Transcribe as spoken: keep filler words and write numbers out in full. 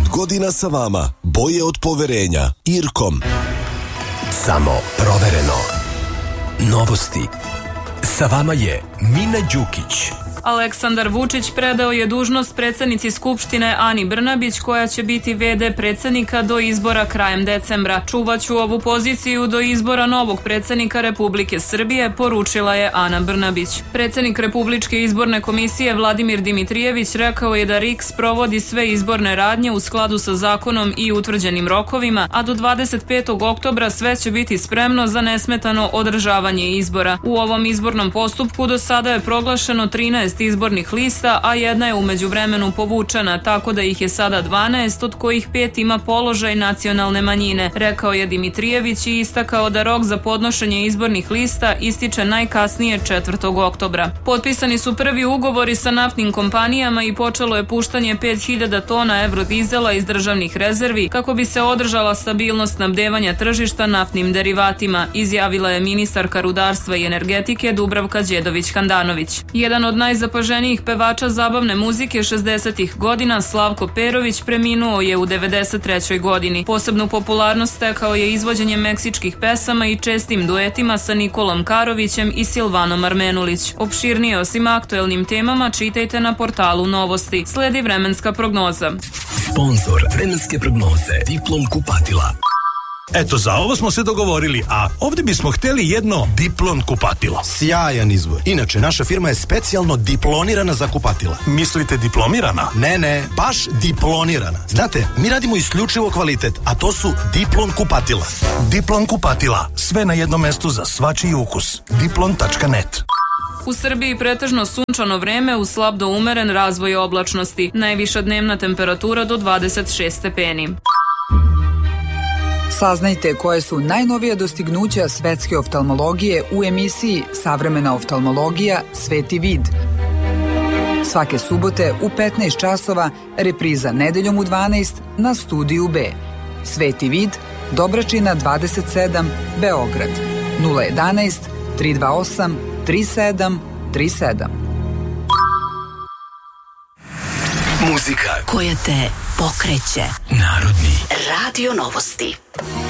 godina sa vama. Boje od poverenja. Irkom. Samo provereno. Novosti. Sa vama je Mina Đukić. Aleksandar Vučić predao je dužnost predsednici Skupštine Ani Brnabić, koja će biti ve de predsednika do izbora krajem decembra. Čuvaću ovu poziciju do izbora novog predsednika Republike Srbije, poručila je Ana Brnabić. Predsednik Republičke izborne komisije Vladimir Dimitrijević rekao je da R I K sprovodi sve izborne radnje u skladu sa zakonom i utvrđenim rokovima, a do dvadeset petog oktobra sve će biti spremno za nesmetano održavanje izbora. U ovom izbornom postupku do sada je proglašeno trinaest izbornih lista, a jedna je u međuvremenu povučena, tako da ih je sada dvanaest, od kojih pet ima položaj nacionalne manjine, rekao je Dimitrijević i istakao da rok za podnošenje izbornih lista ističe najkasnije četvrtog oktobra. Potpisani su prvi ugovori sa naftnim kompanijama i počelo je puštanje pet hiljada tona evrodizela iz državnih rezervi kako bi se održala stabilnost snabdevanja tržišta naftnim derivatima, izjavila je ministarka rudarstva i energetike Dubravka Đedović-Handanović. Jedan od naj Najzapaženijih pevača zabavne muzike šezdesetih godina, Slavko Perović, preminuo je u devedeset trećoj godini. Posebnu popularnost stekao je izvođenjem meksičkih pesama i čestim duetima sa Nikolom Karovićem i Silvanom Armenulić. Opširnije o svim aktuelnim temama čitajte na portalu Novosti. Sledi vremenska prognoza. Sponzor vremenske prognoze Diplom kupatila. Eto, za ovo smo se dogovorili, a ovdje bismo hteli jedno Diplon kupatilo. Sjajan izbor. Inače, naša firma je specijalno diplonirana za kupatila. Mislite diplomirana? Ne, ne, baš diplonirana. Znate, mi radimo isključivo kvalitet, a to su Diplon kupatila. Diplon kupatila. Sve na jednom mestu za svačiji ukus. diplon tačka net. U Srbiji pretežno sunčano vreme uz slab do umeren razvoj oblačnosti. Najviša dnevna temperatura do dvadeset šest stepeni. Saznajte koje su najnovija dostignuća svetske oftalmologije u emisiji Savremena oftalmologija Sveti vid. Svake subote u petnaest časova, repriza nedeljom u dvanaest na Studiju B. Sveti vid, Dobračina dvadeset sedam, Beograd. nula jedanaest, tri dva osam, tri sedam tri sedam. Muzika koja te pokreće. Narodni Radio Novosti.